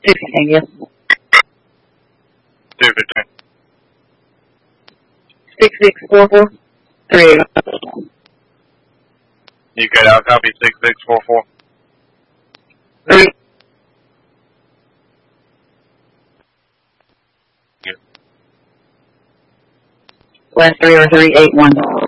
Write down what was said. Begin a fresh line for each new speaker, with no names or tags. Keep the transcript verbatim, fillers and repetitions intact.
two fifteen, yes.
two fifteen.
Six six four four three eight one.
You good? I'll copy six six four four.
Three.
Yeah.
Last three or three eight one.